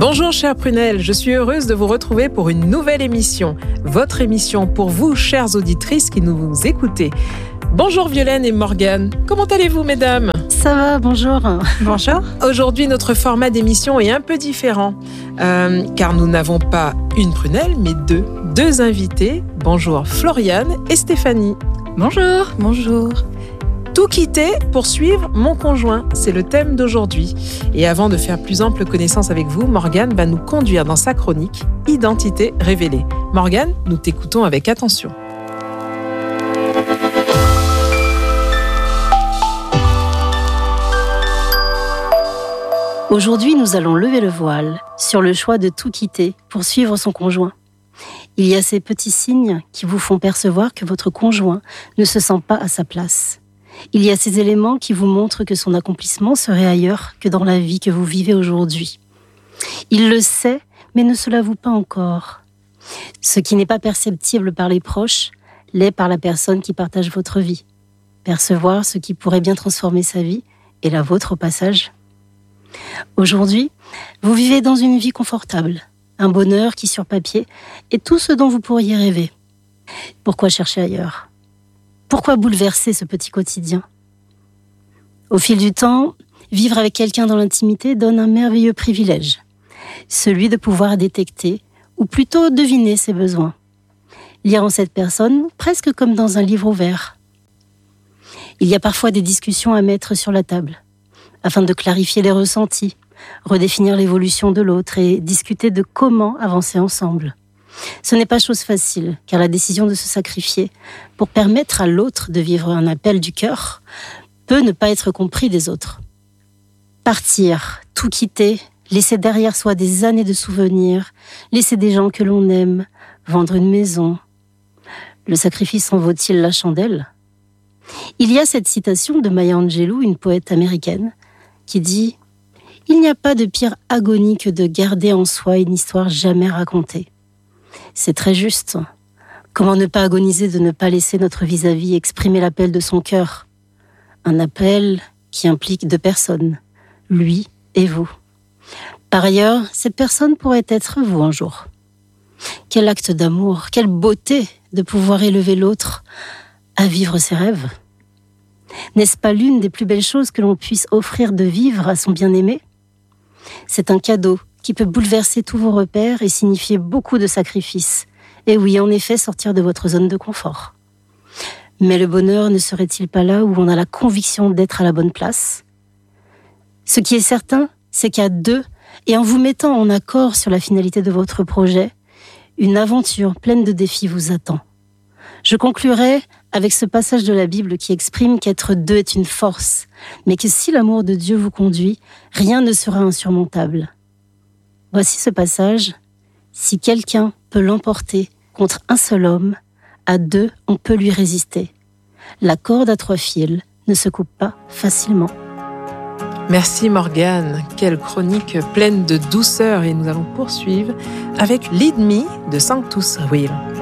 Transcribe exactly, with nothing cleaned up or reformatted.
Bonjour chère Prunelle, je suis heureuse de vous retrouver pour une nouvelle émission. Votre émission pour vous, chères auditrices qui nous écoutez. Bonjour Violaine et Morgane, comment allez-vous mesdames ? Ça va, bonjour. Bonjour. Aujourd'hui, notre format d'émission est un peu différent, euh, car nous n'avons pas une Prunelle, mais deux. Deux invités. Bonjour Floriane et Stéphanie. Bonjour. Bonjour. Tout quitter pour suivre mon conjoint, c'est le thème d'aujourd'hui. Et avant de faire plus ample connaissance avec vous, Morgane va nous conduire dans sa chronique « Identité révélée ». Morgane, nous t'écoutons avec attention. Aujourd'hui, nous allons lever le voile sur le choix de tout quitter pour suivre son conjoint. Il y a ces petits signes qui vous font percevoir que votre conjoint ne se sent pas à sa place. Il y a ces éléments qui vous montrent que son accomplissement serait ailleurs que dans la vie que vous vivez aujourd'hui. Il le sait, mais ne se l'avoue pas encore. Ce qui n'est pas perceptible par les proches, l'est par la personne qui partage votre vie. Percevoir ce qui pourrait bien transformer sa vie et la vôtre au passage. Aujourd'hui, vous vivez dans une vie confortable, un bonheur qui, sur papier, est tout ce dont vous pourriez rêver. Pourquoi chercher ailleurs ? Pourquoi bouleverser ce petit quotidien ? Au fil du temps, vivre avec quelqu'un dans l'intimité donne un merveilleux privilège, celui de pouvoir détecter, ou plutôt deviner ses besoins. Lire en cette personne, presque comme dans un livre ouvert. Il y a parfois des discussions à mettre sur la table, afin de clarifier les ressentis, redéfinir l'évolution de l'autre et discuter de comment avancer ensemble. Ce n'est pas chose facile, car la décision de se sacrifier pour permettre à l'autre de vivre un appel du cœur peut ne pas être compris des autres. Partir, tout quitter, laisser derrière soi des années de souvenirs, laisser des gens que l'on aime, vendre une maison. Le sacrifice en vaut-il la chandelle ? Il y a cette citation de Maya Angelou, une poète américaine, qui dit « Il n'y a pas de pire agonie que de garder en soi une histoire jamais racontée. » C'est très juste. Comment ne pas agoniser de ne pas laisser notre vis-à-vis exprimer l'appel de son cœur ? Un appel qui implique deux personnes, lui et vous. Par ailleurs, cette personne pourrait être vous un jour. Quel acte d'amour, quelle beauté de pouvoir élever l'autre à vivre ses rêves. N'est-ce pas l'une des plus belles choses que l'on puisse offrir de vivre à son bien-aimé ? C'est un cadeau qui peut bouleverser tous vos repères et signifier beaucoup de sacrifices. Et oui, en effet, sortir de votre zone de confort. Mais le bonheur ne serait-il pas là où on a la conviction d'être à la bonne place ? Ce qui est certain, c'est qu'à deux, et en vous mettant en accord sur la finalité de votre projet, une aventure pleine de défis vous attend. Je conclurai avec ce passage de la Bible qui exprime qu'être deux est une force, mais que si l'amour de Dieu vous conduit, rien ne sera insurmontable. Voici ce passage. Si quelqu'un peut l'emporter contre un seul homme, à deux, on peut lui résister. La corde à trois fils ne se coupe pas facilement. Merci Morgane, quelle chronique pleine de douceur et nous allons poursuivre avec Lead Me de Sanctus Real.